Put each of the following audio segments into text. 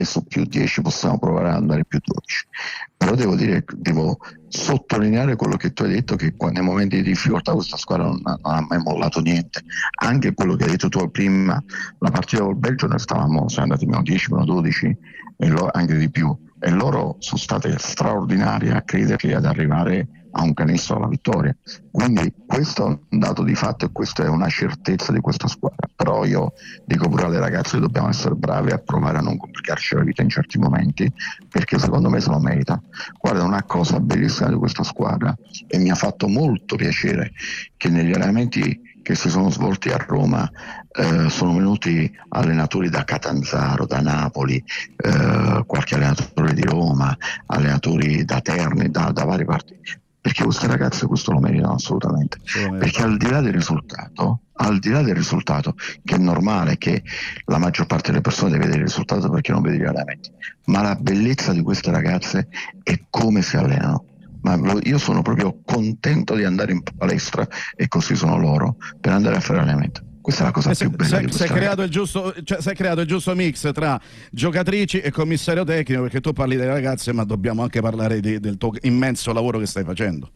su più 10 possiamo provare ad andare più 12. Però devo sottolineare quello che tu hai detto, che nei momenti di difficoltà questa squadra non ha mai mollato niente. Anche quello che hai detto tu prima, la partita col Belgio noi siamo andati meno 10, meno 12 anche di più, e loro sono state straordinarie a crederci ad arrivare a un canestro alla vittoria. Quindi questo è un dato di fatto e questa è una certezza di questa squadra. Però io dico pure alle ragazze che dobbiamo essere bravi a provare a non complicarci la vita in certi momenti, perché secondo me se lo merita. Guarda, una cosa bellissima di questa squadra, e mi ha fatto molto piacere che negli allenamenti che si sono svolti a Roma sono venuti allenatori da Catanzaro, da Napoli, qualche allenatore di Roma, allenatori da Terni, da varie parti, perché queste ragazze questo lo meritano assolutamente. Perché al di là del risultato, che è normale che la maggior parte delle persone deve vedere il risultato perché non vede gli allenamenti, ma la bellezza di queste ragazze è come si allenano. Ma io sono proprio contento di andare in palestra, e così sono loro, per andare a fare allenamento. Questa è la cosa più bella di questa si è creato il giusto mix tra giocatrici e commissario tecnico, perché tu parli delle ragazze ma dobbiamo anche parlare del tuo immenso lavoro che stai facendo.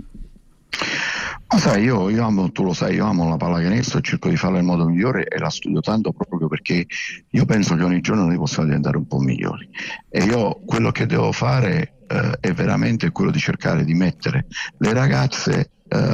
Ma sai, io amo, tu lo sai, io amo la pallacanestro e cerco di farla nel modo migliore, e la studio tanto proprio perché io penso che ogni giorno noi possiamo diventare un po' migliori, e io quello che devo fare è veramente quello di cercare di mettere le ragazze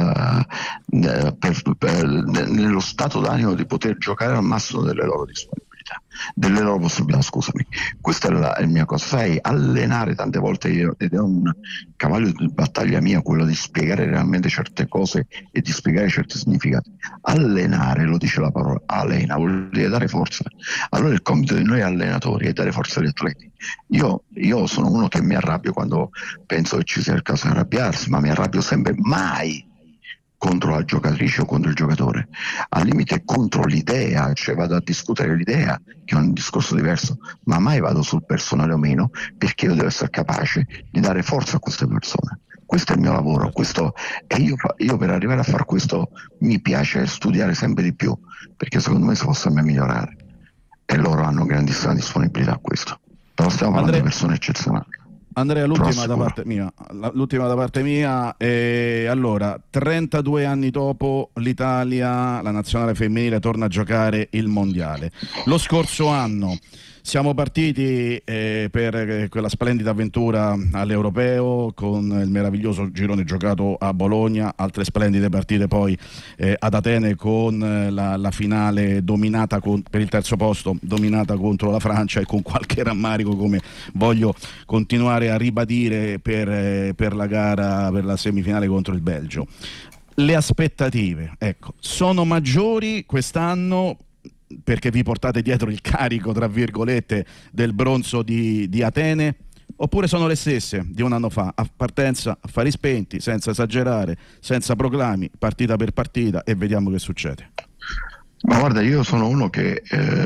nello stato d'animo di poter giocare al massimo delle loro disponibilità, delle loro possibilità, scusami. Questa è il mia cosa. Sai, allenare tante volte ed è un cavallo di battaglia mia quello di spiegare realmente certe cose e di spiegare certi significati. Allenare, lo dice la parola, allena, vuol dire dare forza. Allora il compito di noi allenatori è dare forza agli atleti. Io sono uno che mi arrabbio quando penso che ci sia il caso di arrabbiarsi, ma mi arrabbio sempre, mai contro la giocatrice o contro il giocatore, al limite contro l'idea, cioè vado a discutere l'idea, che è un discorso diverso, ma mai vado sul personale o meno, perché io devo essere capace di dare forza a queste persone. Questo è il mio lavoro, e io per arrivare a fare questo mi piace studiare sempre di più, perché secondo me si può sempre migliorare, e loro hanno grandissima disponibilità a questo. Però stiamo parlando di persone eccezionali. Andrea, l'ultima da parte mia, allora, 32 anni dopo l'Italia, la nazionale femminile torna a giocare il mondiale. Lo scorso anno siamo partiti per quella splendida avventura all'Europeo con il meraviglioso girone giocato a Bologna, altre splendide partite poi ad Atene con la finale dominata per il terzo posto, dominata contro la Francia, e con qualche rammarico, come voglio continuare a ribadire, per la gara, per la semifinale contro il Belgio. Le aspettative, ecco, sono maggiori quest'anno perché vi portate dietro il carico, tra virgolette, del bronzo di Atene, oppure sono le stesse di un anno fa, a partenza, affari spenti, senza esagerare, senza proclami, partita per partita, e vediamo che succede? Ma guarda, io sono uno che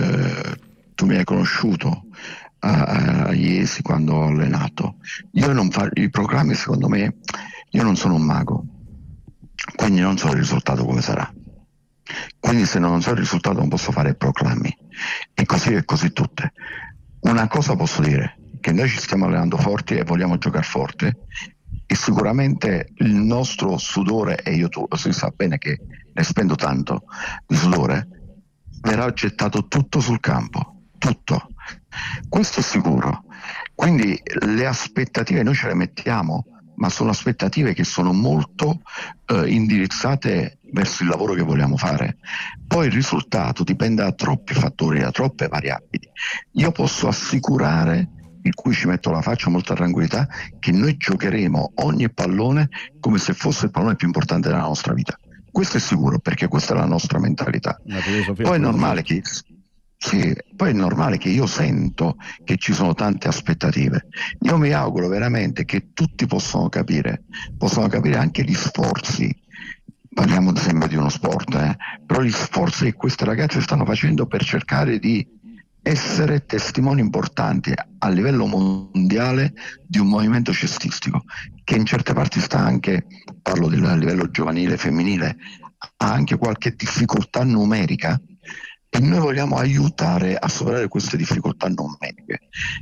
tu mi hai conosciuto a Iesi quando ho allenato. Io non faccio i proclami, secondo me, io non sono un mago, quindi non so il risultato come sarà. Quindi se non so il risultato non posso fare proclami, e così tutte. Una cosa posso dire, che noi ci stiamo allenando forti e vogliamo giocare forte, e sicuramente il nostro sudore, e tu si sa bene che ne spendo tanto di sudore, verrà gettato tutto sul campo, tutto, questo è sicuro. Quindi le aspettative noi ce le mettiamo, ma sono aspettative che sono molto indirizzate verso il lavoro che vogliamo fare. Poi il risultato dipende da troppi fattori, da troppe variabili. Io posso assicurare, in cui ci metto la faccia molta tranquillità, che noi giocheremo ogni pallone come se fosse il pallone più importante della nostra vita. Questo è sicuro, perché questa è la nostra mentalità. Poi è normale che poi è normale che io sento che ci sono tante aspettative. Io mi auguro veramente che tutti possano capire anche gli sforzi. Parliamo sempre di uno sport, però gli sforzi che queste ragazze stanno facendo per cercare di essere testimoni importanti a livello mondiale di un movimento cestistico che in certe parti sta anche, parlo del livello giovanile femminile, ha anche qualche difficoltà numerica, e noi vogliamo aiutare a superare queste difficoltà non mediche.